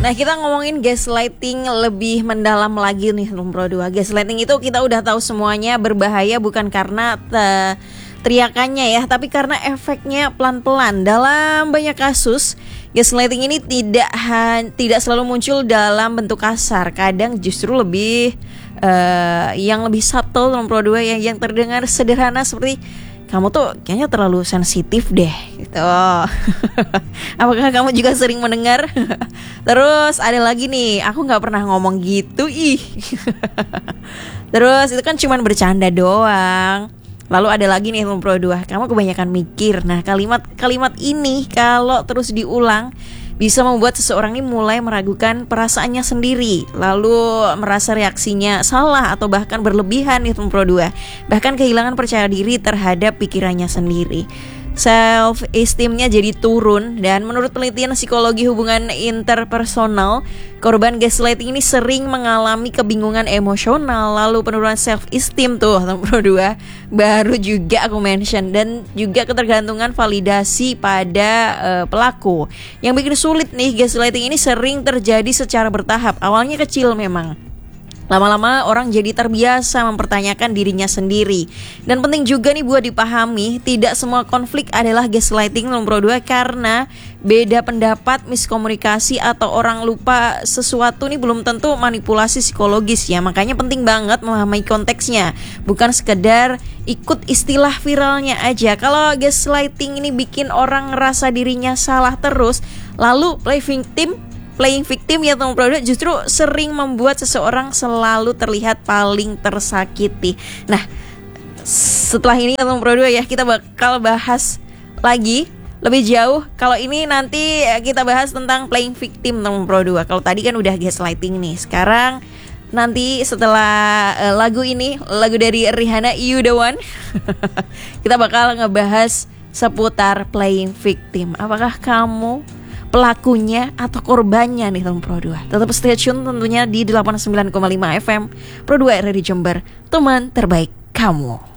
Nah, kita ngomongin gaslighting lebih mendalam lagi nih nomor 2. Gaslighting itu kita udah tahu semuanya berbahaya bukan karena teriakannya ya, tapi karena efeknya pelan-pelan. Dalam banyak kasus, gaslighting ini tidak selalu muncul dalam bentuk kasar. Kadang justru lebih yang lebih subtle nomor 2 yang terdengar sederhana seperti kamu tuh kayaknya terlalu sensitif deh gitu. Apakah kamu juga sering mendengar? Terus ada lagi nih, aku gak pernah ngomong gitu ih. Terus itu kan cuman bercanda doang. Lalu ada lagi nih nomor 2, kamu kebanyakan mikir. Nah, kalimat ini kalau terus diulang bisa membuat seseorang ini mulai meragukan perasaannya sendiri, lalu merasa reaksinya salah atau bahkan berlebihan nih nomor 2. Bahkan kehilangan percaya diri terhadap pikirannya sendiri. Self esteemnya jadi turun. Dan menurut penelitian psikologi hubungan interpersonal, korban gaslighting ini sering mengalami kebingungan emosional, lalu penurunan self esteem tuh nomor 2 baru juga aku mention, dan juga ketergantungan validasi pada pelaku. Yang bikin sulit nih, gaslighting ini sering terjadi secara bertahap. Awalnya kecil memang, lama-lama orang jadi terbiasa mempertanyakan dirinya sendiri. Dan penting juga nih buat dipahami, tidak semua konflik adalah gaslighting nomor 2, karena beda pendapat, miskomunikasi, atau orang lupa sesuatu nih belum tentu manipulasi psikologis ya. Makanya penting banget memahami konteksnya, bukan sekedar ikut istilah viralnya aja. Kalau gaslighting ini bikin orang ngerasa dirinya salah terus, lalu playing victim ya nomor 2 justru sering membuat seseorang selalu terlihat paling tersakiti. Nah, setelah ini nomor 2 ya, kita bakal bahas lagi lebih jauh. Kalau ini nanti kita bahas tentang playing victim nomor 2. Kalau tadi kan udah gaslighting nih. Sekarang nanti setelah lagu ini, lagu dari Rihanna, You The One, kita bakal ngebahas seputar playing victim. Apakah kamu pelakunya atau korbannya nih nomor 2? Tetap stay tune tentunya di 89,5 FM Pro 2 Radio Jember, teman terbaik kamu.